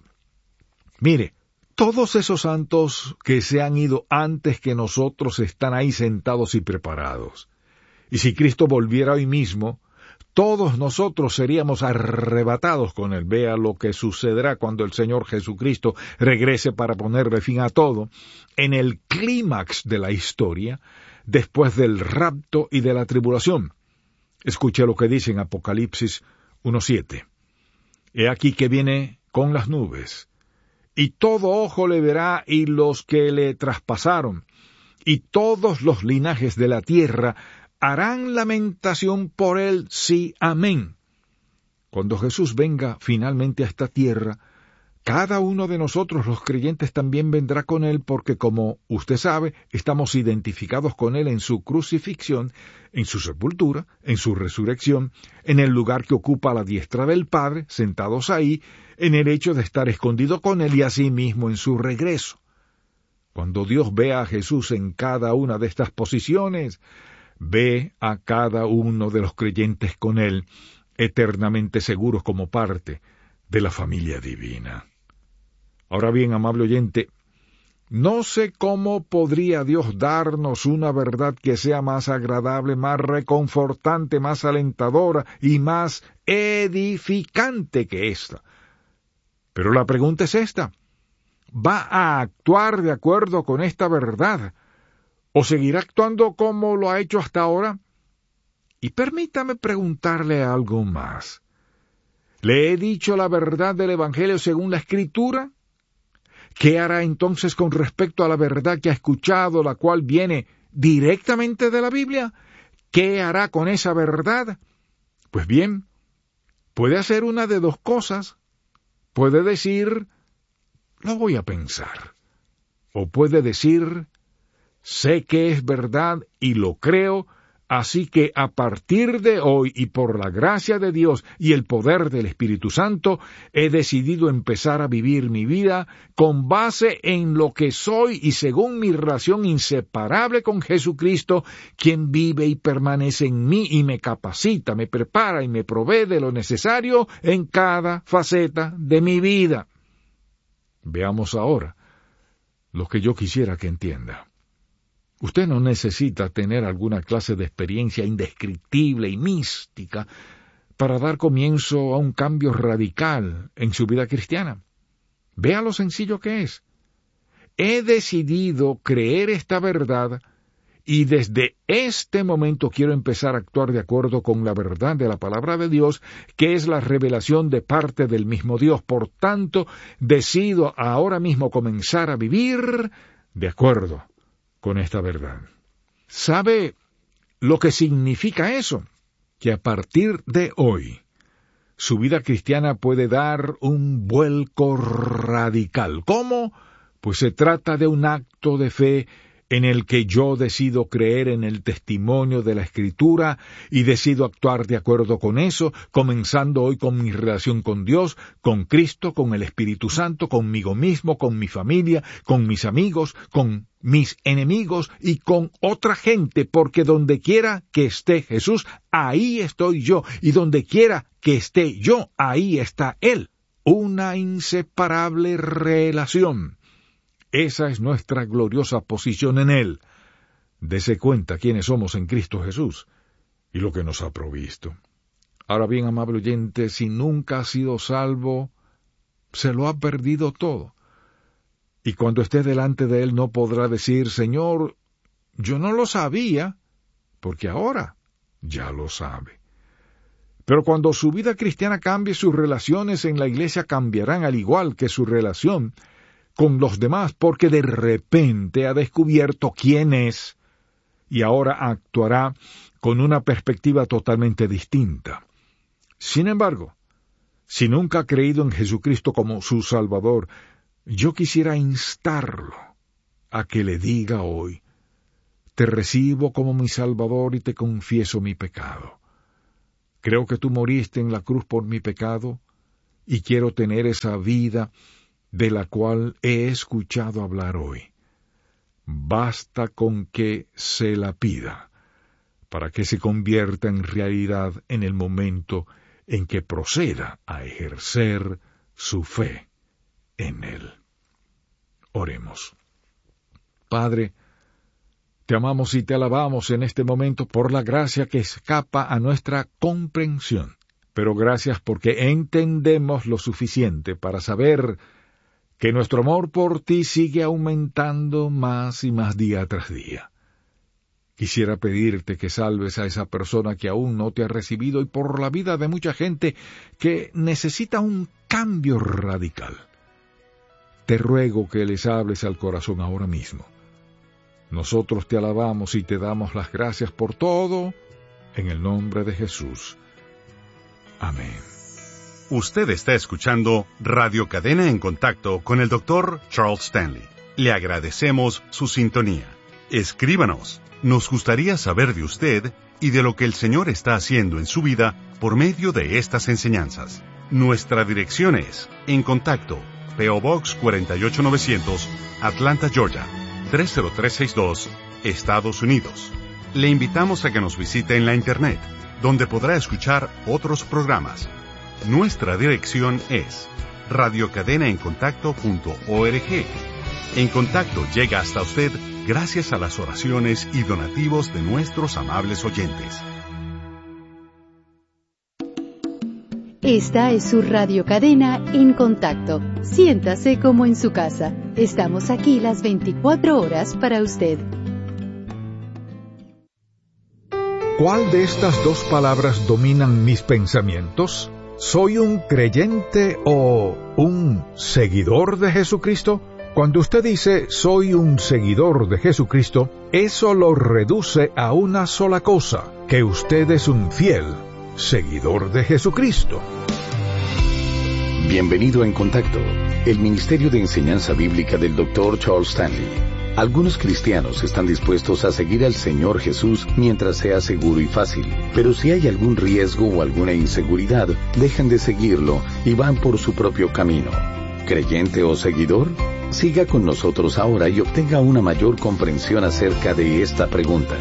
[SPEAKER 1] Mire, todos esos santos que se han ido antes que nosotros están ahí sentados y preparados. Y si Cristo volviera hoy mismo, todos nosotros seríamos arrebatados con Él. Vea lo que sucederá cuando el Señor Jesucristo regrese para ponerle fin a todo, en el clímax de la historia, después del rapto y de la tribulación. Escuche lo que dice en Apocalipsis uno siete. He aquí que viene con las nubes, y todo ojo le verá, y los que le traspasaron, y todos los linajes de la tierra harán lamentación por él, sí, amén. Cuando Jesús venga finalmente a esta tierra, cada uno de nosotros los creyentes también vendrá con él, porque como usted sabe, estamos identificados con él en su crucifixión, en su sepultura, en su resurrección, en el lugar que ocupa a la diestra del Padre, sentados ahí, en el hecho de estar escondido con él y asimismo en su regreso. Cuando Dios ve a Jesús en cada una de estas posiciones, ve a cada uno de los creyentes con él, eternamente seguros como parte de la familia divina. Ahora bien, amable oyente, no sé cómo podría Dios darnos una verdad que sea más agradable, más reconfortante, más alentadora y más edificante que esta. Pero la pregunta es esta: ¿va a actuar de acuerdo con esta verdad? ¿O seguirá actuando como lo ha hecho hasta ahora? Y permítame preguntarle algo más. ¿Le he dicho la verdad del Evangelio según la Escritura? ¿Qué hará entonces con respecto a la verdad que ha escuchado, la cual viene directamente de la Biblia? ¿Qué hará con esa verdad? Pues bien, puede hacer una de dos cosas. Puede decir, lo voy a pensar. O puede decir, sé que es verdad y lo creo, así que a partir de hoy y por la gracia de Dios y el poder del Espíritu Santo, he decidido empezar a vivir mi vida con base en lo que soy y según mi relación inseparable con Jesucristo, quien vive y permanece en mí y me capacita, me prepara y me provee de lo necesario en cada faceta de mi vida. Veamos ahora lo que yo quisiera que entienda. Usted no necesita tener alguna clase de experiencia indescriptible y mística para dar comienzo a un cambio radical en su vida cristiana. Vea lo sencillo que es. He decidido creer esta verdad y desde este momento quiero empezar a actuar de acuerdo con la verdad de la palabra de Dios, que es la revelación de parte del mismo Dios. Por tanto, decido ahora mismo comenzar a vivir de acuerdo con esta verdad. ¿Sabe lo que significa eso? Que a partir de hoy, su vida cristiana puede dar un vuelco radical. ¿Cómo? Pues se trata de un acto de fe en el que yo decido creer en el testimonio de la Escritura y decido actuar de acuerdo con eso, comenzando hoy con mi relación con Dios, con Cristo, con el Espíritu Santo, conmigo mismo, con mi familia, con mis amigos, con mis enemigos y con otra gente, porque donde quiera que esté Jesús, ahí estoy yo, y donde quiera que esté yo, ahí está Él. Una inseparable relación. Esa es nuestra gloriosa posición en Él. Dese cuenta quiénes somos en Cristo Jesús y lo que nos ha provisto. Ahora bien, amable oyente, si nunca ha sido salvo, se lo ha perdido todo. Y cuando esté delante de Él no podrá decir, Señor, yo no lo sabía, porque ahora ya lo sabe. Pero cuando su vida cristiana cambie, sus relaciones en la iglesia cambiarán al igual que su relación con los demás porque de repente ha descubierto quién es y ahora actuará con una perspectiva totalmente distinta. Sin embargo, si nunca ha creído en Jesucristo como su Salvador, yo quisiera instarlo a que le diga hoy: te recibo como mi Salvador y te confieso mi pecado. Creo que tú moriste en la cruz por mi pecado y quiero tener esa vida de la cual he escuchado hablar hoy. Basta con que se la pida para que se convierta en realidad en el momento en que proceda a ejercer su fe en Él. Oremos. Padre, te amamos y te alabamos en este momento por la gracia que escapa a nuestra comprensión, pero gracias porque entendemos lo suficiente para saber que nuestro amor por ti sigue aumentando más y más día tras día. Quisiera pedirte que salves a esa persona que aún no te ha recibido y por la vida de mucha gente que necesita un cambio radical. Te ruego que les hables al corazón ahora mismo. Nosotros te alabamos y te damos las gracias por todo, en el nombre de Jesús. Amén.
[SPEAKER 2] Usted está escuchando Radio Cadena en Contacto con el doctor Charles Stanley. Le agradecemos su sintonía. Escríbanos. Nos gustaría saber de usted y de lo que el Señor está haciendo en su vida por medio de estas enseñanzas. Nuestra dirección es En Contacto, P O Box cuatro ocho novecientos, Atlanta, Georgia, tres cero tres seis dos, Estados Unidos. Le invitamos a que nos visite en la Internet, donde podrá escuchar otros programas. Nuestra dirección es radio cadena en contacto punto org. En Contacto llega hasta usted gracias a las oraciones y donativos de nuestros amables oyentes.
[SPEAKER 3] Esta es su Radio Cadena en Contacto. Siéntase como en su casa. Estamos aquí las veinticuatro horas para usted.
[SPEAKER 1] ¿Cuál de estas dos palabras dominan mis pensamientos? ¿Soy un creyente o un seguidor de Jesucristo? Cuando usted dice soy un seguidor de Jesucristo, eso lo reduce a una sola cosa, que usted es un fiel seguidor de Jesucristo.
[SPEAKER 4] Bienvenido a En Contacto, el Ministerio de Enseñanza Bíblica del doctor Charles Stanley. Algunos cristianos están dispuestos a seguir al Señor Jesús mientras sea seguro y fácil, pero si hay algún riesgo o alguna inseguridad, dejan de seguirlo y van por su propio camino. ¿Creyente o seguidor? Siga con nosotros ahora y obtenga una mayor comprensión acerca de esta pregunta.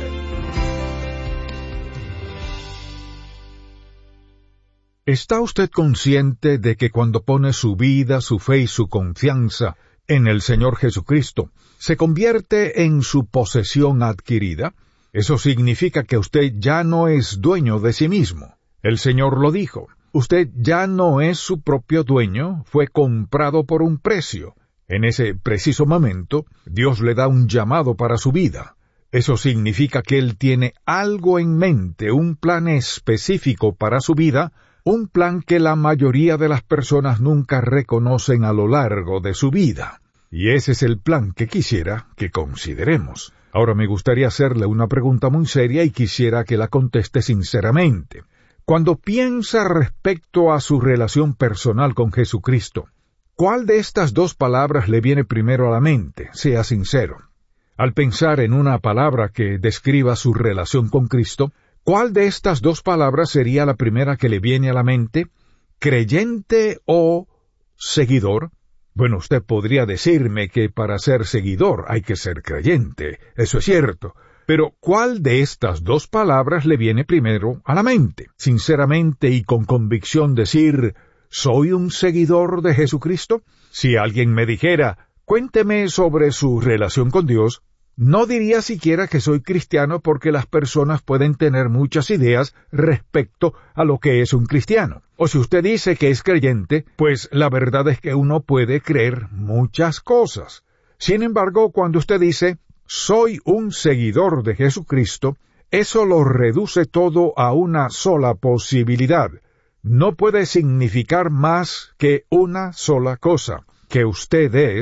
[SPEAKER 1] ¿Está usted consciente de que cuando pone su vida, su fe y su confianza en el Señor Jesucristo, se convierte en su posesión adquirida? Eso significa que usted ya no es dueño de sí mismo. El Señor lo dijo. Usted ya no es su propio dueño, fue comprado por un precio. En ese preciso momento, Dios le da un llamado para su vida. Eso significa que Él tiene algo en mente, un plan específico para su vida, un plan que la mayoría de las personas nunca reconocen a lo largo de su vida. Y ese es el plan que quisiera que consideremos. Ahora me gustaría hacerle una pregunta muy seria y quisiera que la conteste sinceramente. Cuando piensa respecto a su relación personal con Jesucristo, ¿cuál de estas dos palabras le viene primero a la mente? Sea sincero. Al pensar en una palabra que describa su relación con Cristo, ¿cuál de estas dos palabras sería la primera que le viene a la mente? ¿Creyente o seguidor? Bueno, usted podría decirme que para ser seguidor hay que ser creyente, eso es cierto. Pero, ¿cuál de estas dos palabras le viene primero a la mente? Sinceramente y con convicción decir, ¿soy un seguidor de Jesucristo? Si alguien me dijera, cuénteme sobre su relación con Dios, no diría siquiera que soy cristiano porque las personas pueden tener muchas ideas respecto a lo que es un cristiano. O si usted dice que es creyente, pues la verdad es que uno puede creer muchas cosas. Sin embargo, cuando usted dice, soy un seguidor de Jesucristo, eso lo reduce todo a una sola posibilidad. No puede significar más que una sola cosa, que usted es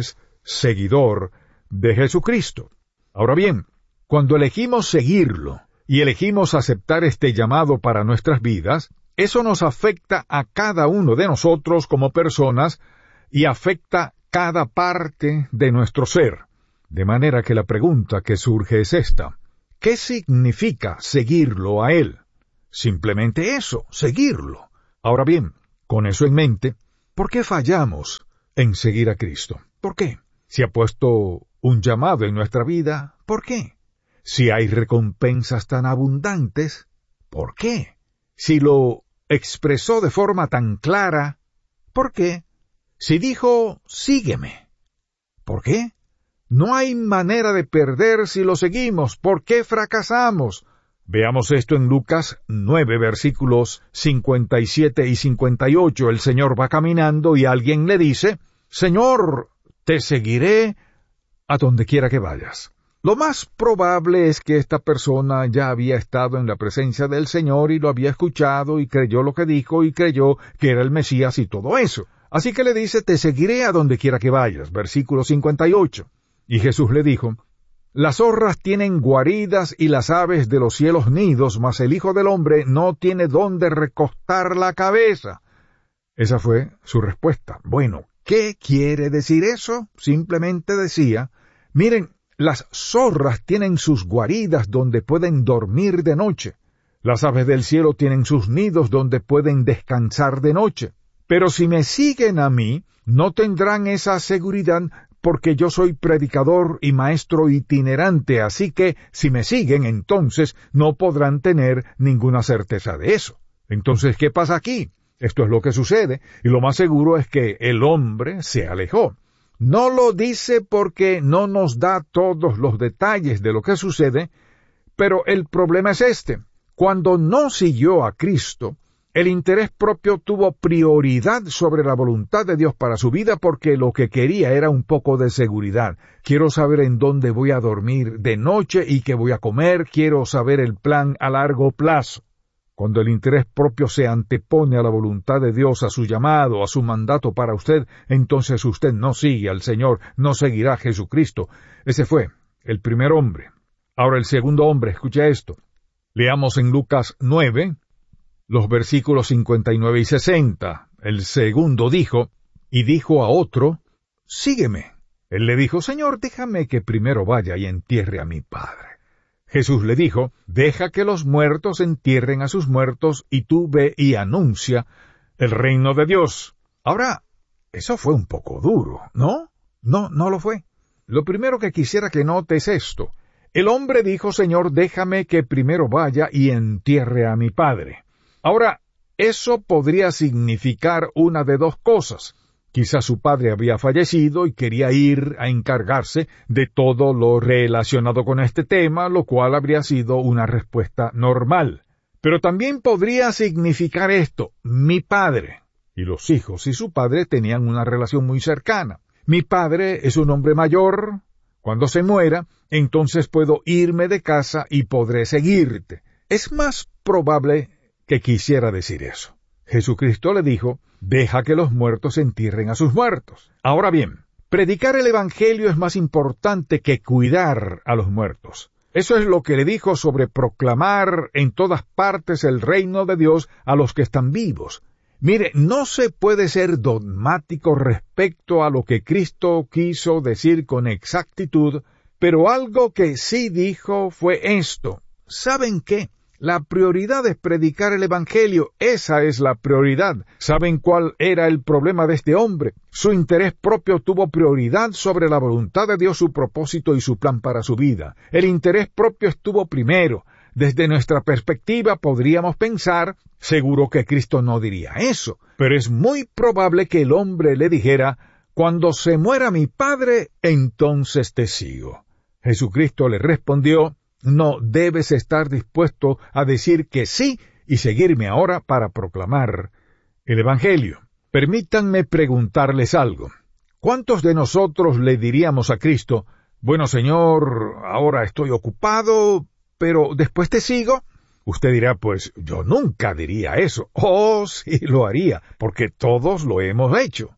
[SPEAKER 1] seguidor de Jesucristo. Ahora bien, cuando elegimos seguirlo y elegimos aceptar este llamado para nuestras vidas, eso nos afecta a cada uno de nosotros como personas y afecta cada parte de nuestro ser. De manera que la pregunta que surge es esta: ¿qué significa seguirlo a Él? Simplemente eso, seguirlo. Ahora bien, con eso en mente, ¿por qué fallamos en seguir a Cristo? ¿Por qué? Si ha puesto un llamado en nuestra vida, ¿por qué? Si hay recompensas tan abundantes, ¿por qué? Si lo expresó de forma tan clara, ¿por qué? Si dijo, sígueme, ¿por qué? No hay manera de perder si lo seguimos. ¿Por qué fracasamos? Veamos esto en Lucas nueve, versículos cincuenta y siete y cincuenta y ocho. El Señor va caminando y alguien le dice, Señor, te seguiré a donde quiera que vayas. Lo más probable es que esta persona ya había estado en la presencia del Señor y lo había escuchado y creyó lo que dijo y creyó que era el Mesías y todo eso. Así que le dice, te seguiré a donde quiera que vayas. Versículo cincuenta y ocho. Y Jesús le dijo, las zorras tienen guaridas y las aves de los cielos nidos, mas el Hijo del Hombre no tiene dónde recostar la cabeza. Esa fue su respuesta. Bueno, ¿qué quiere decir eso? Simplemente decía, miren, las zorras tienen sus guaridas donde pueden dormir de noche. Las aves del cielo tienen sus nidos donde pueden descansar de noche. Pero si me siguen a mí, no tendrán esa seguridad porque yo soy predicador y maestro itinerante, así que si me siguen, entonces no podrán tener ninguna certeza de eso. Entonces, ¿qué pasa aquí? Esto es lo que sucede, y lo más seguro es que el hombre se alejó. No lo dice porque no nos da todos los detalles de lo que sucede, pero el problema es este. Cuando no siguió a Cristo, el interés propio tuvo prioridad sobre la voluntad de Dios para su vida porque lo que quería era un poco de seguridad. Quiero saber en dónde voy a dormir de noche y qué voy a comer. Quiero saber el plan a largo plazo. Cuando el interés propio se antepone a la voluntad de Dios, a su llamado, a su mandato para usted, entonces usted no sigue al Señor, no seguirá a Jesucristo. Ese fue el primer hombre. Ahora el segundo hombre, escucha esto. Leamos en Lucas nueve, los versículos cincuenta y nueve y sesenta. El segundo dijo, y dijo a otro, sígueme. Él le dijo, Señor, déjame que primero vaya y entierre a mi padre. Jesús le dijo, deja que los muertos entierren a sus muertos, y tú ve y anuncia el reino de Dios. Ahora, eso fue un poco duro, ¿no? No, no lo fue. Lo primero que quisiera que note es esto. El hombre dijo, Señor, déjame que primero vaya y entierre a mi padre. Ahora, eso podría significar una de dos cosas. Quizás su padre había fallecido y quería ir a encargarse de todo lo relacionado con este tema, lo cual habría sido una respuesta normal. Pero también podría significar esto, mi padre. Y los hijos y su padre tenían una relación muy cercana. Mi padre es un hombre mayor. Cuando se muera, entonces puedo irme de casa y podré seguirte. Es más probable que quisiera decir eso. Jesucristo le dijo, deja que los muertos entierren a sus muertos. Ahora bien, predicar el Evangelio es más importante que cuidar a los muertos. Eso es lo que le dijo sobre proclamar en todas partes el reino de Dios a los que están vivos. Mire, no se puede ser dogmático respecto a lo que Cristo quiso decir con exactitud, pero algo que sí dijo fue esto. ¿Saben qué? La prioridad es predicar el Evangelio. Esa es la prioridad. ¿Saben cuál era el problema de este hombre? Su interés propio tuvo prioridad sobre la voluntad de Dios, su propósito y su plan para su vida. El interés propio estuvo primero. Desde nuestra perspectiva podríamos pensar, seguro que Cristo no diría eso, pero es muy probable que el hombre le dijera, cuando se muera mi padre, entonces te sigo. Jesucristo le respondió, no debes estar dispuesto a decir que sí y seguirme ahora para proclamar el Evangelio. Permítanme preguntarles algo. ¿Cuántos de nosotros le diríamos a Cristo, bueno, Señor, ahora estoy ocupado, pero después te sigo? Usted dirá, pues yo nunca diría eso. Oh, sí lo haría, porque todos lo hemos hecho.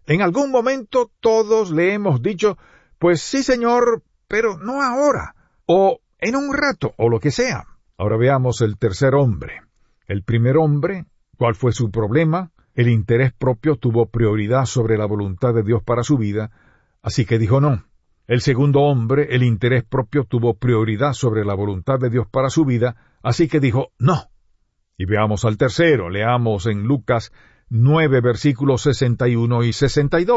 [SPEAKER 1] En algún momento todos le hemos dicho, pues sí, Señor, pero no ahora, o en un rato, o lo que sea. Ahora veamos el tercer hombre. El primer hombre, ¿cuál fue su problema? El interés propio tuvo prioridad sobre la voluntad de Dios para su vida, así que dijo no. El segundo hombre, el interés propio tuvo prioridad sobre la voluntad de Dios para su vida, así que dijo no. Y veamos al tercero, leamos en Lucas nueve versículos sesenta y uno y sesenta y dos.